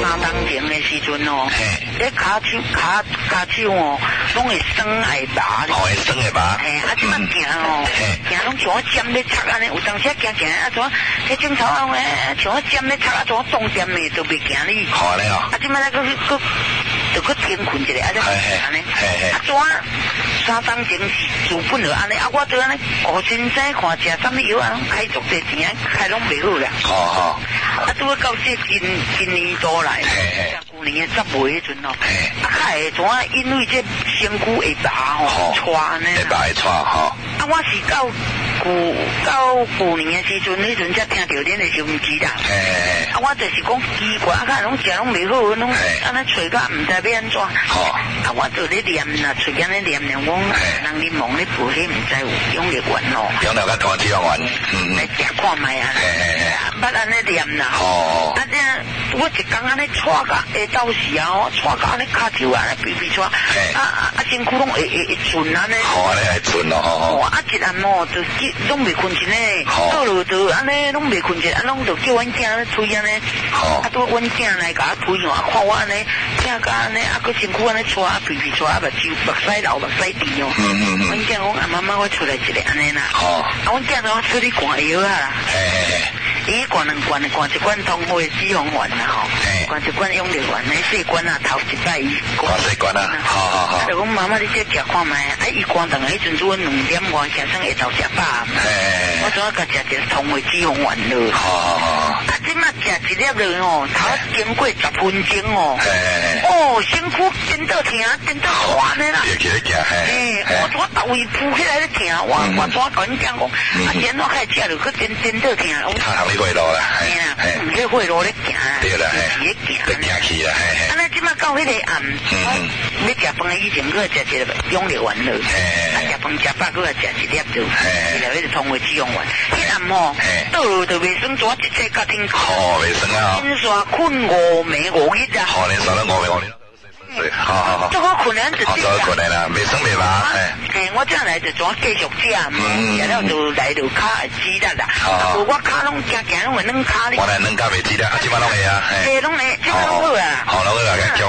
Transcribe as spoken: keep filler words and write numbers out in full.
三当前的时阵哦，咧骹手骹骹手哦，拢会酸会麻。 哦，会酸会麻。 嘿，啊，即摆行哦，行拢像我尖咧插安尼，有当时行行啊，怎啊，迄种草啊，像我尖咧插啊，怎啊冻尖的都袂行哩。 好咧哦。 啊，即摆咧佫佫就佫天困一下，啊，再安尼。啊，怎啊？三当前是治本就安尼，啊，我做安尼顾先生看食什么药啊，拢开足侪钱，开拢袂好啦。 好好。 啊，拄到这今今年多来，旧年的十月迄阵哦，啊，较会怎啊？因为这身躯会麻吼，喘呢。 会麻会喘吼。 啊，我是到旧到旧年的时阵，迄阵才听到恁的收音机啦。啊，我就是讲奇怪，啊，看拢食拢袂好，拢安尼吹甲毋知要安怎。啊，我就咧念啦，吹安尼念念，我人啉忙咧补迄毋知有用力丸哦。 用力甲糖脂肪丸，嗯。 来食看卖啊。捌安尼念啦。哦。啊，这我一工安尼喘甲下昼时啊，喘甲安尼骹手啊，皮皮喘。啊啊啊！身躯拢会会会顺安尼。好安尼会顺咯，吼。 啊，一暗哦，就拢袂困醒嘞。倒落就安尼拢袂困醒，啊，拢就叫阮囝咧推安尼。好。啊，拄阮囝来甲我推哦，看我安尼，囝甲安尼，啊，佮身躯安尼喘，皮皮喘，目睭目屎流，目屎滴哦。嗯嗯嗯。阮囝讲啊，妈妈，我出来一个安尼啦。好。啊，阮囝就我出去灌药啊啦。嘿嘿嘿。伊灌两罐，灌一罐通花脂肪丸啦吼。灌一罐用力丸，那细罐啊，头一摆伊灌细罐啊。好好好。啊， 就讲妈妈，你这食看卖，啊，伊灌等迄阵做两点外，加上下昼食饱。嘿。我怎啊甲食一个通花脂肪丸咯？好好好。啊，即马食一粒落哦，头经过十分钟哦。嘿。哦，身躯真到疼，真到喘的啦。 别起来行，嘿。 嘿，我怎到位扑起来咧疼，我我怎甲阮讲讲，啊，然后开始食落，佮真真到疼。 他行去回路啦， 嘿啦，毋去回路咧行。对啦，嘿。 咧行去啦，嘿嘿。 啊，咱即马到迄个暗，要食饭以前，佮食一个永力丸咯。啊，食饭食饱，佮食一粒就，伊就迄个通花脂肪丸。迄暗吼，倒落就袂酸，怎一切甲天。 哦，袂酸啊。 连续困五暝五日啊。 好，连续了五暝五日。对，好好好。 做好困难就这样。做好困难啦，袂酸袂麻。 嘿，我这样来就怎继续食，食了就来就骹会止力啦。啊，无我骹拢行行拢会软骹咧。 我来软骹袂止力，啊，即摆拢会啊。 嘿，拢会，即摆拢好啊。 好，拢好啊，